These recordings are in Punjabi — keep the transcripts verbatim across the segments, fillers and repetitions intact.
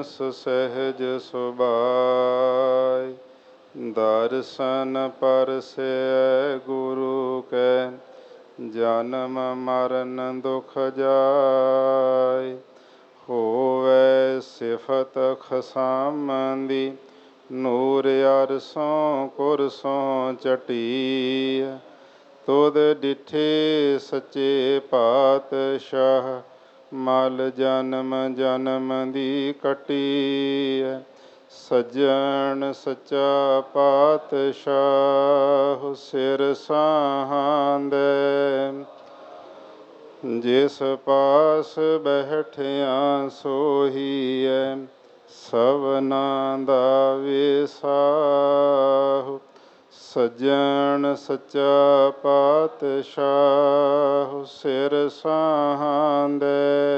ਮਾਨਸ ਸਹਿਜ ਸੁਭਾਇ। ਦਰਸ਼ਨ ਪਰਸੈ ਗੁਰੂ ਕੈ, ਜਨਮ ਮਰਨ ਦੁਖ ਜਾਇ। ਹੋਵੈ ਸਿਫਤ ਖਸਮ ਦੀ, ਨੂਰ ਅਰਸੋਂ ਕੁਰਸੋਂ ਚਟੀਐ। ਤੁਧ ਡਿਠੇ ਸੱਚੇ ਪਾਤਸ਼ਾਹ, ਮਲ ਜਨਮ ਜਨਮ ਦੀ ਕੱਟੀਐ। ਸੱਜਣ ਸੱਚਾ ਪਾਤਸ਼ਾਹ, ਸਿਰ ਸਾਹਾੰਦੈ। ਜਿਸ ਪਾਸ ਬੈਠਿਆ ਸੋਹੀਐ, ਸਭਨਾ ਦਾ ਵਿਸਾਹੂ। ਸੱਜਣ ਸੱਚਾ ਪਾਤਸ਼ਾਹ, ਸਿਰ ਸਾਹਾੰਦੈ।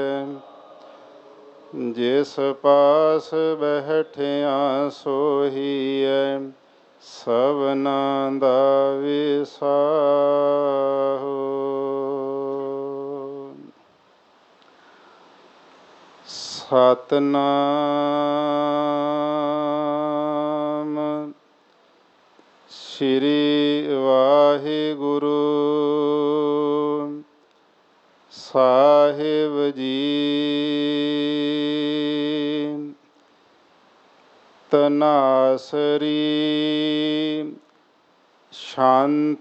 ਜਿਸ ਪਾਸ ਬੈਠਿਆ ਸੋਹੀਐ, ਸਭਨਾ ਦਾ ਵਿਸਾਹੂ। ਸਤਿਨਾਮ ਸ੍ਰੀ ਵਾਹਿਗੁਰੂ ਸਾਹਿਬ ਜੀ। ਧਨਾਸਰੀ ਸ਼ਾਂਤ